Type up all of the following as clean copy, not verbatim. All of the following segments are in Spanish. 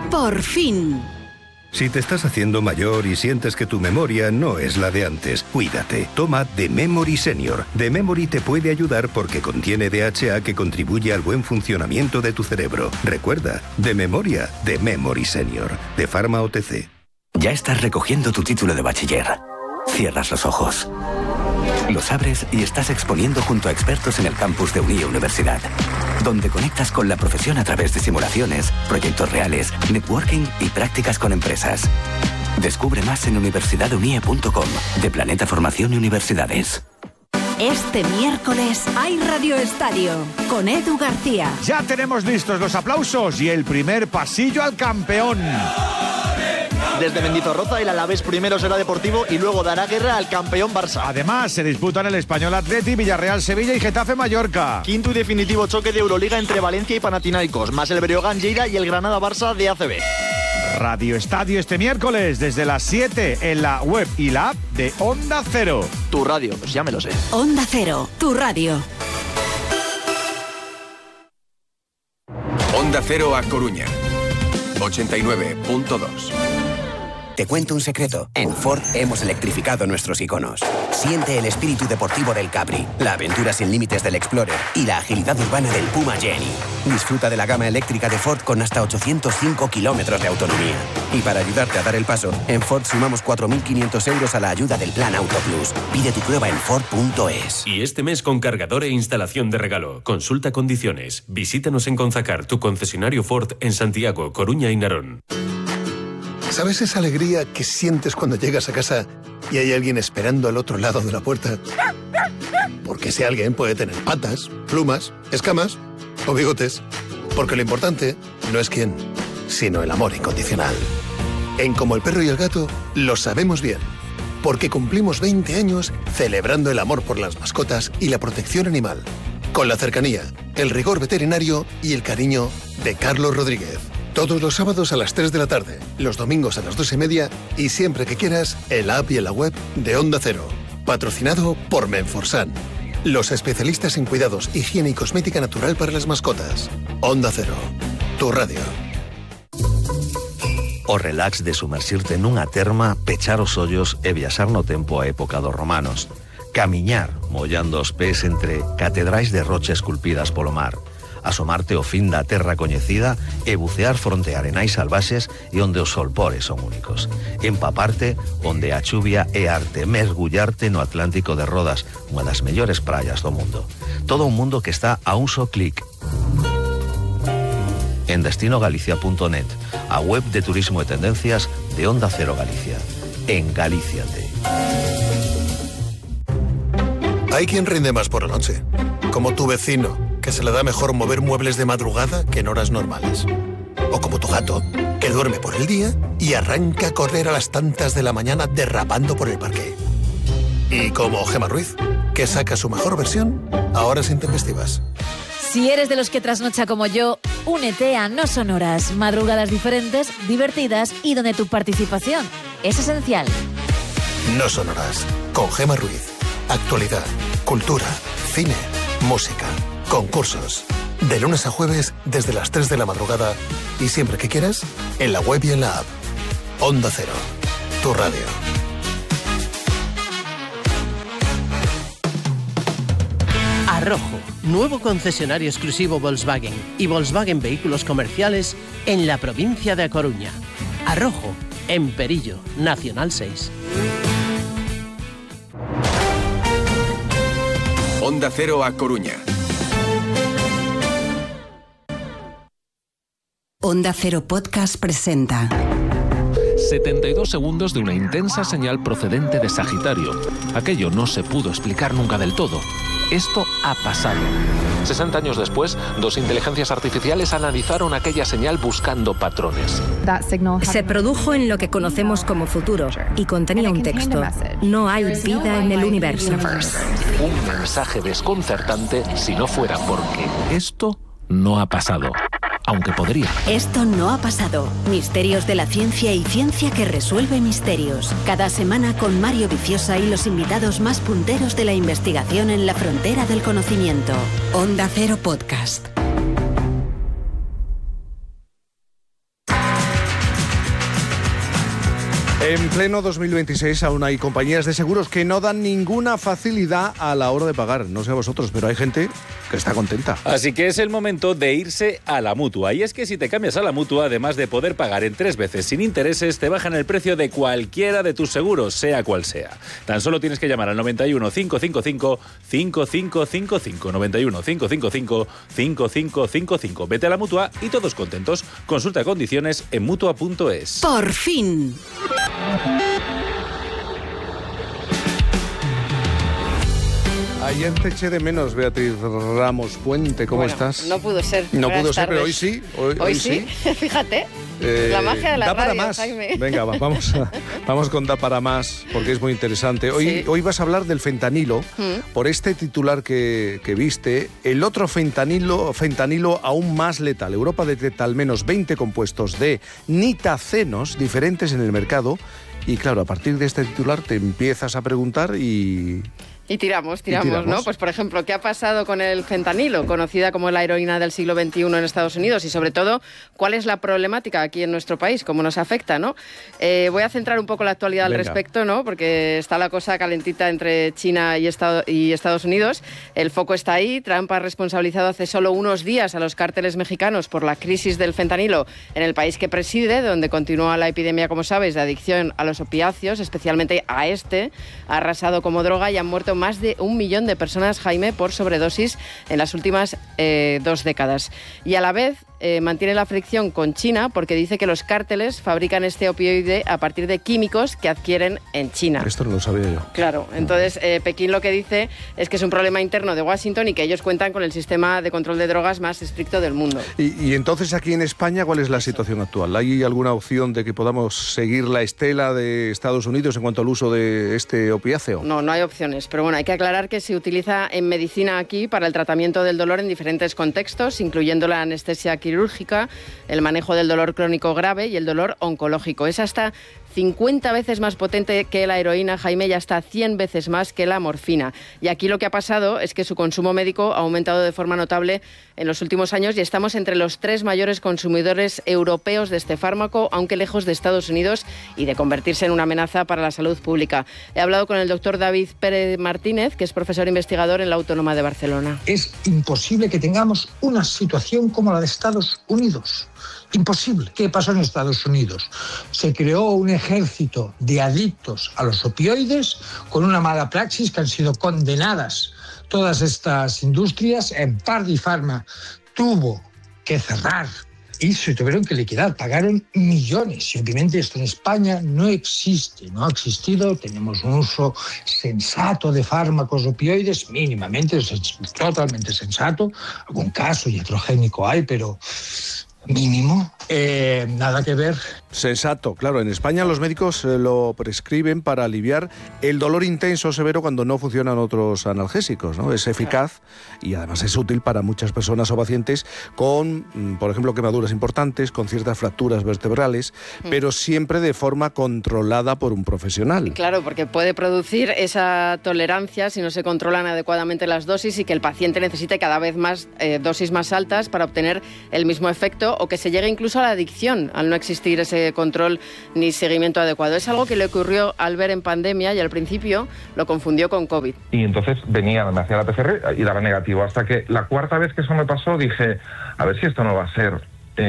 Por fin. Si te estás haciendo mayor y sientes que tu memoria no es la de antes, cuídate. Toma The Memory Senior. The Memory te puede ayudar porque contiene DHA que contribuye al buen funcionamiento de tu cerebro. Recuerda, de memoria, The Memory Senior. De Pharma OTC. Ya estás recogiendo tu título de bachiller. Cierras los ojos. Los abres y estás exponiendo junto a expertos en el campus de Unie Universidad, donde conectas con la profesión a través de simulaciones, proyectos reales, networking y prácticas con empresas. Descubre más en universidadunie.com, de Planeta Formación y Universidades. Este miércoles hay Radio Estadio con Edu García. Ya tenemos listos los aplausos y el primer pasillo al campeón. Desde Mendizorroza, el Alavés primero será Deportivo y luego dará guerra al campeón Barça. Además, se disputan el Español Atleti, Villarreal Sevilla y Getafe Mallorca. Quinto y definitivo choque de Euroliga entre Valencia y Panathinaikos, más el Breogán Lleida y el Granada Barça de ACB. Radio Estadio este miércoles desde las 7 en la web y la app de Onda Cero. Tu radio, pues ya me lo sé. Onda Cero, tu radio. Onda Cero a Coruña, 89.2. Te cuento un secreto. En Ford hemos electrificado nuestros iconos. Siente el espíritu deportivo del Capri, la aventura sin límites del Explorer y la agilidad urbana del Puma Jenny. Disfruta de la gama eléctrica de Ford con hasta 805 kilómetros de autonomía. Y para ayudarte a dar el paso, en Ford sumamos 4.500 euros a la ayuda del Plan Auto Plus. Pide tu prueba en Ford.es. Y este mes con cargador e instalación de regalo. Consulta condiciones. Visítanos en Conzacar, tu concesionario Ford en Santiago, Coruña y Narón. ¿Sabes esa alegría que sientes cuando llegas a casa y hay alguien esperando al otro lado de la puerta? Porque ese alguien puede tener patas, plumas, escamas o bigotes. Porque lo importante no es quién, sino el amor incondicional. En Como el Perro y el Gato lo sabemos bien. Porque cumplimos 20 años celebrando el amor por las mascotas y la protección animal. Con la cercanía, el rigor veterinario y el cariño de Carlos Rodríguez. Todos los sábados a las 3 de la tarde, los domingos a las 2:30 y siempre que quieras en la app y en la web de Onda Cero. Patrocinado por Menforsan, los especialistas en cuidados, higiene y cosmética natural para las mascotas. Onda Cero, tu radio. O relax de sumerxirte nunha terma, pechar os ollos e viaxar no tempo a época dos romanos. Camiñar, mollando os pés entre catedrais de rocha esculpidas polo mar. Asomarte ao fin da terra coñecida e bucear fronte a arenais salvaxes e onde os solpores son únicos. Empaparte onde a chuvia é arte, mergullarte no Atlántico de Rodas, unha das mellores praias do mundo. Todo un mundo que está a un só clic. En destinogalicia.net, a web de turismo e tendencias de Onda Cero Galicia. En Galíciate. Hay quien rinde más por la noche, como tu vecino, que se le da mejor mover muebles de madrugada que en horas normales. O como tu gato, que duerme por el día y arranca a correr a las tantas de la mañana derrapando por el parque. Y como Gemma Ruiz, que saca su mejor versión a horas intempestivas. Si eres de los que trasnocha como yo, únete a No Son Horas, madrugadas diferentes, divertidas y donde tu participación es esencial. No Son Horas, con Gemma Ruiz. Actualidad, cultura, cine, música, concursos. De lunes a jueves desde las 3 de la madrugada y siempre que quieras, en la web y en la app. Onda Cero, tu radio. Arrojo, nuevo concesionario exclusivo Volkswagen y Volkswagen Vehículos Comerciales en la provincia de A Coruña. Arrojo, en Perillo, Nacional 6. Onda Cero a Coruña. Onda Cero Podcast presenta 72 segundos de una intensa señal procedente de Sagitario. Aquello no se pudo explicar nunca del todo. Esto ha pasado. 60 años después, dos inteligencias artificiales analizaron aquella señal buscando patrones. Se produjo en lo que conocemos como futuro y contenía un texto. No hay vida en el universo. Un mensaje desconcertante si no fuera porque esto no ha pasado. Aunque podría. Esto no ha pasado. Misterios de la ciencia y ciencia que resuelve misterios. Cada semana con Mario Viciosa y los invitados más punteros de la investigación en la frontera del conocimiento. Onda Cero Podcast. En pleno 2026 aún hay compañías de seguros que no dan ninguna facilidad a la hora de pagar. No sé a vosotros, pero hay gente que está contenta. Así que es el momento de irse a la Mutua. Y es que si te cambias a la Mutua, además de poder pagar en 3 veces sin intereses, te bajan el precio de cualquiera de tus seguros, sea cual sea. Tan solo tienes que llamar al 91 555 5555. 91 555 5555. Vete a la Mutua y todos contentos. Consulta condiciones en Mutua.es. Por fin. Ayer te eché de menos, Beatriz Ramos Puente. ¿Cómo estás? No pudo ser. No pudo ser, pero hoy sí. Hoy sí. Fíjate. La magia de la radio, para más. Jaime. Venga, vamos con Da para más, porque es muy interesante. Hoy vas a hablar del fentanilo, por este titular que viste. El otro fentanilo aún más letal. Europa detecta al menos 20 compuestos de nitacenos diferentes en el mercado. Y claro, a partir de este titular te empiezas a preguntar y tiramos, ¿no? Pues, por ejemplo, ¿qué ha pasado con el fentanilo, conocida como la heroína del siglo XXI en Estados Unidos? Y, sobre todo, ¿cuál es la problemática aquí en nuestro país? ¿Cómo nos afecta, no? Voy a centrar un poco la actualidad al respecto, ¿no? Porque está la cosa calentita entre China y Estados Unidos. El foco está ahí. Trump ha responsabilizado hace solo unos días a los cárteles mexicanos por la crisis del fentanilo en el país que preside, donde continúa la epidemia, como sabes, de adicción a los opiáceos, especialmente a este. Ha arrasado como droga y han muerto más de 1 millón de personas, Jaime, por sobredosis en las últimas 2 décadas. Y a la vez mantiene la fricción con China porque dice que los cárteles fabrican este opioide a partir de químicos que adquieren en China. Esto no lo sabía yo. Claro, entonces Pekín lo que dice es que es un problema interno de Washington y que ellos cuentan con el sistema de control de drogas más estricto del mundo. Y entonces aquí en España, ¿cuál es la situación actual? ¿Hay alguna opción de que podamos seguir la estela de Estados Unidos en cuanto al uso de este opiáceo? No hay opciones, pero bueno, hay que aclarar que se utiliza en medicina aquí para el tratamiento del dolor en diferentes contextos, incluyendo la anestesia quirúrgica, el manejo del dolor crónico grave y el dolor oncológico. Es hasta 50 veces más potente que la heroína, Jaime, y hasta 100 veces más que la morfina. Y aquí lo que ha pasado es que su consumo médico ha aumentado de forma notable en los últimos años y estamos entre los 3 mayores consumidores europeos de este fármaco, aunque lejos de Estados Unidos y de convertirse en una amenaza para la salud pública. He hablado con el doctor David Pérez Martínez, que es profesor investigador en la Autónoma de Barcelona. Es imposible que tengamos una situación como la de Estados Unidos. Imposible. ¿Qué pasó en Estados Unidos? Se creó un ejército de adictos a los opioides con una mala praxis que han sido condenadas todas estas industrias. Pardi Pharma tuvo que cerrar y se tuvieron que liquidar, pagaron millones. Y obviamente esto en España no existe, no ha existido. Tenemos un uso sensato de fármacos opioides, mínimamente, totalmente sensato. Algún caso iatrogénico hay, pero mínimo, nada que ver. Sensato, claro. En España los médicos lo prescriben para aliviar el dolor intenso severo cuando no funcionan otros analgésicos, ¿no? Es eficaz y además es útil para muchas personas o pacientes con, por ejemplo, quemaduras importantes, con ciertas fracturas vertebrales, pero siempre de forma controlada por un profesional. Claro, porque puede producir esa tolerancia si no se controlan adecuadamente las dosis y que el paciente necesite cada vez más dosis más altas para obtener el mismo efecto, o que se llegue incluso a la adicción al no existir ese control ni seguimiento adecuado. Es algo que le ocurrió al ver en pandemia y al principio lo confundió con COVID. Y entonces me hacía la PCR y daba negativo, hasta que la 4ª vez que eso me pasó dije, a ver si esto no va a ser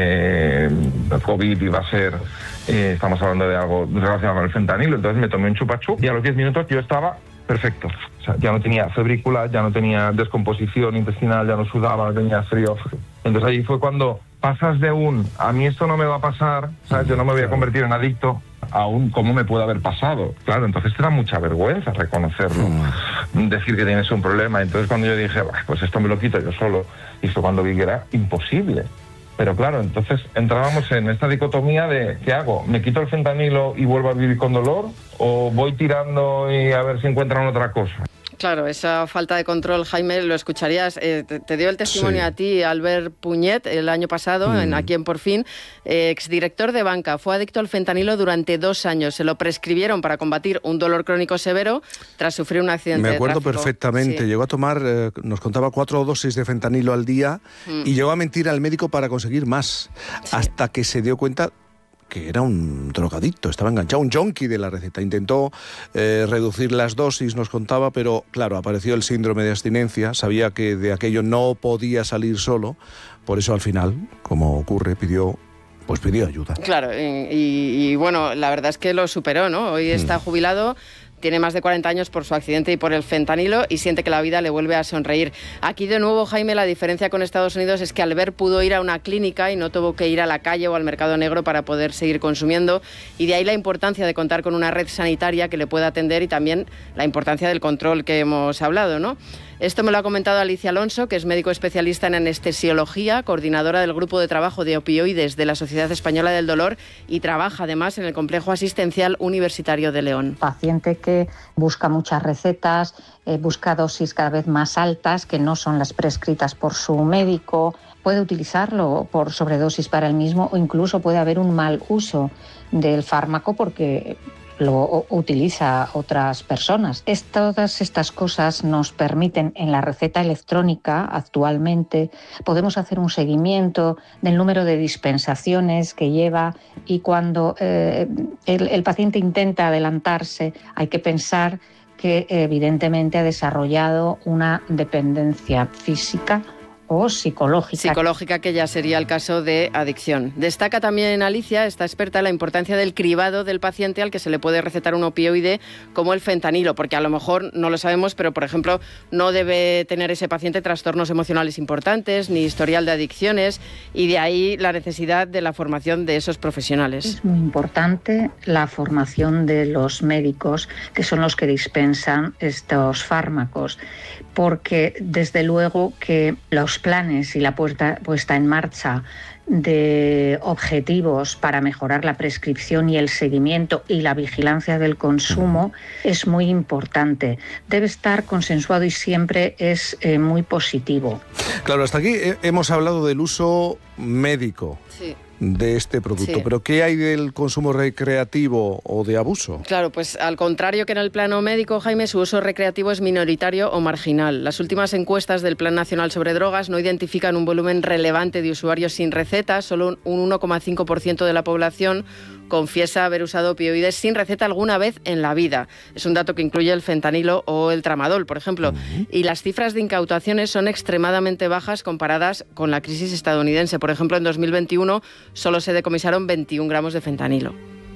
COVID y va a ser, estamos hablando de algo relacionado con el fentanilo. Entonces me tomé un chupachup y a los 10 minutos yo estaba perfecto. O sea, ya no tenía febrícula, ya no tenía descomposición intestinal, ya no sudaba, no tenía frío. Entonces ahí fue cuando pasas de a mí esto no me va a pasar, ¿sabes? Yo no me voy a convertir en adicto, a cómo me puede haber pasado. Claro, entonces te da mucha vergüenza reconocerlo, decir que tienes un problema. Entonces cuando yo dije, pues esto me lo quito yo solo, y fue cuando vi que era imposible. Pero claro, entonces entrábamos en esta dicotomía de ¿qué hago? ¿Me quito el fentanilo y vuelvo a vivir con dolor? ¿O voy tirando y a ver si encuentran otra cosa? Claro, esa falta de control, Jaime, lo escucharías. Te dio el testimonio a ti Albert Puñet el año pasado, aquí en Por Fin, exdirector de banca. Fue adicto al fentanilo durante 2 años. Se lo prescribieron para combatir un dolor crónico severo tras sufrir un accidente. Me acuerdo de tráfico. perfectamente. Sí. Llegó a tomar, nos contaba, 4 dosis de fentanilo al día y llegó a mentir al médico para conseguir más, hasta que se dio cuenta que era un drogadicto, estaba enganchado, un junkie de la receta. Intentó reducir las dosis, nos contaba, pero claro, apareció el síndrome de abstinencia, sabía que de aquello no podía salir solo, por eso al final, como ocurre, pidió ayuda. Claro, y bueno, la verdad es que lo superó, ¿no? Hoy está jubilado. Tiene más de 40 años por su accidente y por el fentanilo y siente que la vida le vuelve a sonreír. Aquí de nuevo, Jaime, la diferencia con Estados Unidos es que Albert pudo ir a una clínica y no tuvo que ir a la calle o al mercado negro para poder seguir consumiendo, y de ahí la importancia de contar con una red sanitaria que le pueda atender y también la importancia del control que hemos hablado, ¿no? Esto me lo ha comentado Alicia Alonso, que es médico especialista en anestesiología, coordinadora del Grupo de Trabajo de Opioides de la Sociedad Española del Dolor y trabaja además en el Complejo Asistencial Universitario de León. Paciente que busca muchas recetas, busca dosis cada vez más altas que no son las prescritas por su médico, puede utilizarlo por sobredosis para él mismo o incluso puede haber un mal uso del fármaco porque lo utiliza otras personas. Todas estas cosas nos permiten, en la receta electrónica actualmente, podemos hacer un seguimiento del número de dispensaciones que lleva, y cuando el paciente intenta adelantarse, hay que pensar que evidentemente ha desarrollado una dependencia física o psicológica. Psicológica, que ya sería el caso de adicción. Destaca también Alicia, esta experta, la importancia del cribado del paciente al que se le puede recetar un opioide como el fentanilo, porque a lo mejor no lo sabemos, pero por ejemplo no debe tener ese paciente trastornos emocionales importantes ni historial de adicciones, y de ahí la necesidad de la formación de esos profesionales. Es muy importante la formación de los médicos, que son los que dispensan estos fármacos, porque desde luego que los planes y la puesta en marcha de objetivos para mejorar la prescripción y el seguimiento y la vigilancia del consumo es muy importante. Debe estar consensuado y siempre es muy positivo. Claro, hasta aquí hemos hablado del uso médico. Sí. De este producto, sí. Pero ¿qué hay del consumo recreativo o de abuso? Claro, pues al contrario que en el plano médico, Jaime, su uso recreativo es minoritario o marginal. Las últimas encuestas del Plan Nacional sobre Drogas no identifican un volumen relevante de usuarios sin receta. Solo un 1,5% de la población confiesa haber usado opioides sin receta alguna vez en la vida. Es un dato que incluye el fentanilo o el tramadol, por ejemplo. Y las cifras de incautaciones son extremadamente bajas comparadas con la crisis estadounidense. Por ejemplo, en 2021 solo se decomisaron 21 gramos de fentanilo.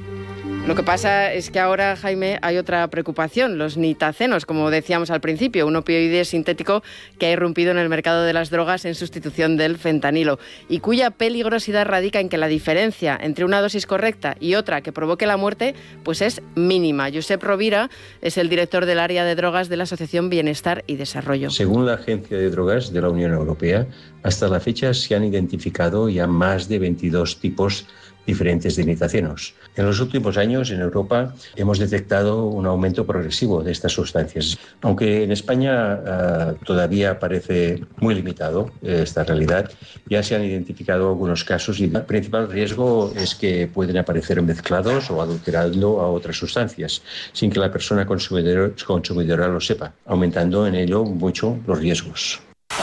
Lo que pasa es que ahora, Jaime, hay otra preocupación, los nitacenos, como decíamos al principio, un opioide sintético que ha irrumpido en el mercado de las drogas en sustitución del fentanilo y cuya peligrosidad radica en que la diferencia entre una dosis correcta y otra que provoque la muerte pues es mínima. Josep Rovira es el director del área de drogas de la Asociación Bienestar y Desarrollo. Según la Agencia de Drogas de la Unión Europea, hasta la fecha se han identificado ya más de 22 tipos diferentes de nitacenos. En los últimos años, en Europa, hemos detectado un aumento progresivo de estas sustancias. Aunque en España todavía parece muy limitado esta realidad, ya se han identificado algunos casos y el principal riesgo es que pueden aparecer mezclados o adulterando a otras sustancias, sin que la persona consumidora lo sepa, aumentando en ello mucho los riesgos.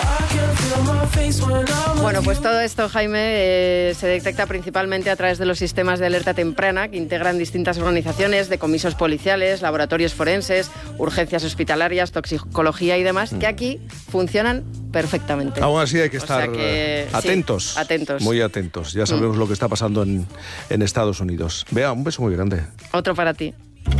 Bueno, pues todo esto, Jaime, se detecta principalmente a través de los sistemas de alerta temprana que integran distintas organizaciones, decomisos policiales, laboratorios forenses, urgencias hospitalarias, toxicología y demás, que aquí funcionan perfectamente. Aún así hay que estar atentos, sí, atentos. Muy atentos. Ya sabemos lo que está pasando en Estados Unidos. Bea, un beso muy grande. Otro para ti.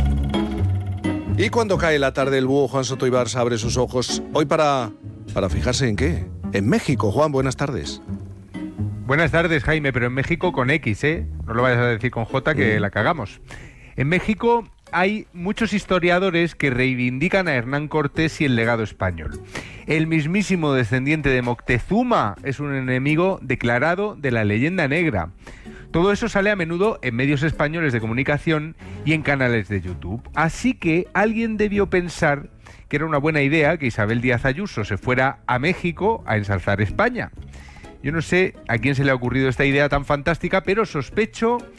Y cuando cae la tarde, el búho Juan Soto Ibarza abre sus ojos. Hoy para fijarse en qué. En México. Juan, buenas tardes. Buenas tardes, Jaime, pero en México con X, ¿eh? No lo vayas a decir con J, que la cagamos. En México hay muchos historiadores que reivindican a Hernán Cortés y el legado español. El mismísimo descendiente de Moctezuma es un enemigo declarado de la leyenda negra. Todo eso sale a menudo en medios españoles de comunicación y en canales de YouTube. Así que alguien debió pensar que era una buena idea que Isabel Díaz Ayuso se fuera a México a ensalzar España. Yo no sé a quién se le ha ocurrido esta idea tan fantástica, pero sospecho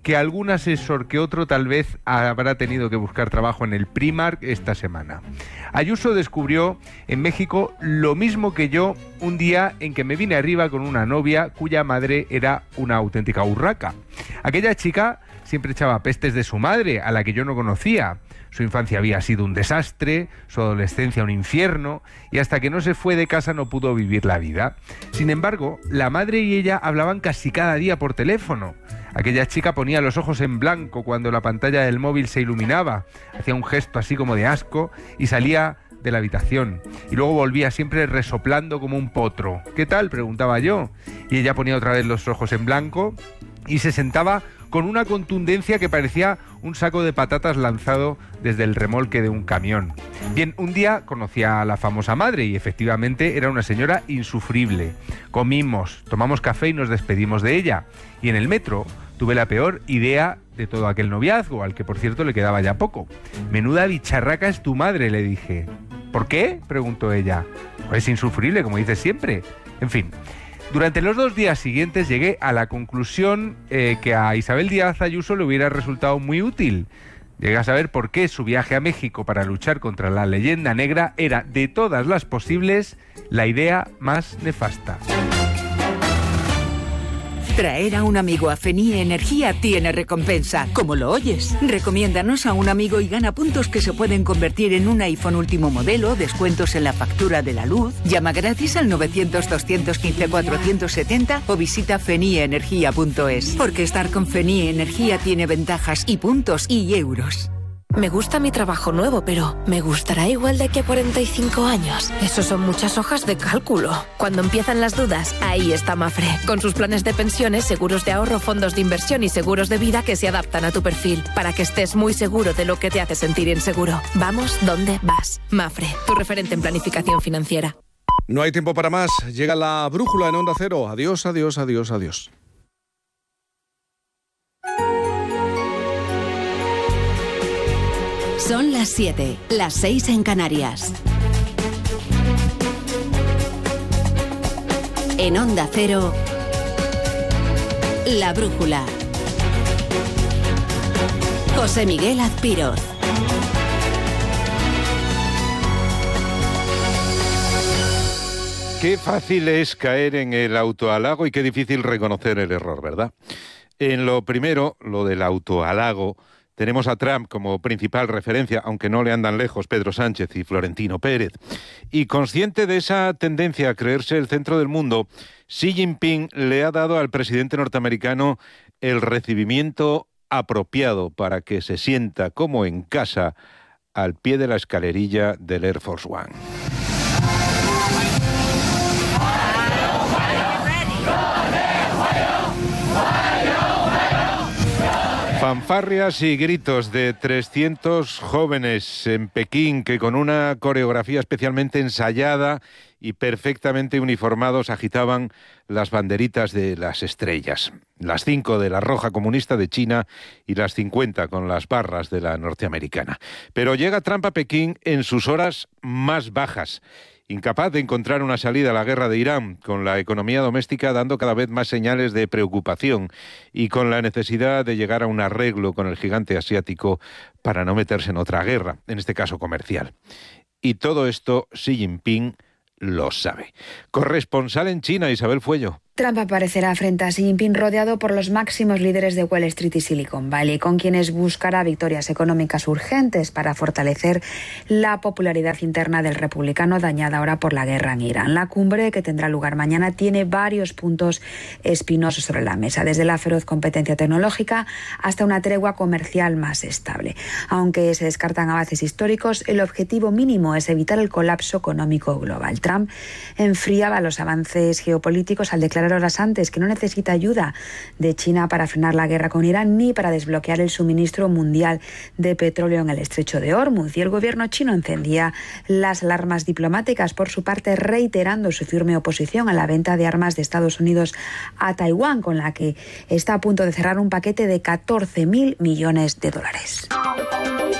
que algún asesor que otro tal vez habrá tenido que buscar trabajo en el Primark esta semana. Ayuso descubrió en México lo mismo que yo un día en que me vine arriba con una novia cuya madre era una auténtica urraca. Aquella chica siempre echaba pestes de su madre, a la que yo no conocía. Su infancia había sido un desastre, su adolescencia un infierno, y hasta que no se fue de casa no pudo vivir la vida. Sin embargo, la madre y ella hablaban casi cada día por teléfono. Aquella chica ponía los ojos en blanco cuando la pantalla del móvil se iluminaba, hacía un gesto así como de asco y salía de la habitación. Y luego volvía siempre resoplando como un potro. ¿Qué tal?, preguntaba yo. Y ella ponía otra vez los ojos en blanco y se sentaba con una contundencia que parecía un saco de patatas lanzado desde el remolque de un camión. Bien, un día conocí a la famosa madre y efectivamente era una señora insufrible. Comimos, tomamos café y nos despedimos de ella. Y en el metro tuve la peor idea de todo aquel noviazgo, al que por cierto le quedaba ya poco. Menuda bicharraca es tu madre, le dije. ¿Por qué?, preguntó ella. Es insufrible, como dices siempre. En fin. Durante los 2 días siguientes llegué a la conclusión que a Isabel Díaz Ayuso le hubiera resultado muy útil. Llegué a saber por qué su viaje a México para luchar contra la leyenda negra era, de todas las posibles, la idea más nefasta. Traer a un amigo a Fenie Energía tiene recompensa, como lo oyes. Recomiéndanos a un amigo y gana puntos que se pueden convertir en un iPhone último modelo, descuentos en la factura de la luz. Llama gratis al 900-215-470 o visita fenieenergia.es. Porque estar con Fenie Energía tiene ventajas y puntos y euros. Me gusta mi trabajo nuevo, pero ¿me gustará igual de aquí a 45 años? Eso son muchas hojas de cálculo. Cuando empiezan las dudas, ahí está Mafre. Con sus planes de pensiones, seguros de ahorro, fondos de inversión y seguros de vida que se adaptan a tu perfil, para que estés muy seguro de lo que te hace sentir inseguro. Vamos donde vas. Mafre, tu referente en planificación financiera. No hay tiempo para más. Llega la brújula en Onda Cero. Adiós, adiós, adiós, adiós. Son las 7, las 6 en Canarias. En Onda Cero, La Brújula. José Miguel Azpiroz. Qué fácil es caer en el autohalago y qué difícil reconocer el error, ¿verdad? En lo primero, lo del autohalago, tenemos a Trump como principal referencia, aunque no le andan lejos Pedro Sánchez y Florentino Pérez. Y consciente de esa tendencia a creerse el centro del mundo, Xi Jinping le ha dado al presidente norteamericano el recibimiento apropiado para que se sienta como en casa al pie de la escalerilla del Air Force One. Fanfarrias y gritos de 300 jóvenes en Pekín que con una coreografía especialmente ensayada y perfectamente uniformados agitaban las banderitas de las estrellas. Las 5 de la roja comunista de China y las 50 con las barras de la norteamericana. Pero llega Trump a Pekín en sus horas más bajas, incapaz de encontrar una salida a la guerra de Irán, con la economía doméstica dando cada vez más señales de preocupación y con la necesidad de llegar a un arreglo con el gigante asiático para no meterse en otra guerra, en este caso comercial. Y todo esto Xi Jinping lo sabe. Corresponsal en China, Isabel Fuello. Trump aparecerá frente a Xi Jinping rodeado por los máximos líderes de Wall Street y Silicon Valley, con quienes buscará victorias económicas urgentes para fortalecer la popularidad interna del republicano dañada ahora por la guerra en Irán. La cumbre, que tendrá lugar mañana, tiene varios puntos espinosos sobre la mesa, desde la feroz competencia tecnológica hasta una tregua comercial más estable. Aunque se descartan avances históricos, el objetivo mínimo es evitar el colapso económico global. Trump enfriaba los avances geopolíticos al declarar horas antes que no necesita ayuda de China para frenar la guerra con Irán ni para desbloquear el suministro mundial de petróleo en el estrecho de Hormuz. Y el gobierno chino encendía las alarmas diplomáticas, por su parte reiterando su firme oposición a la venta de armas de Estados Unidos a Taiwán, con la que está a punto de cerrar un paquete de 14.000 millones de dólares.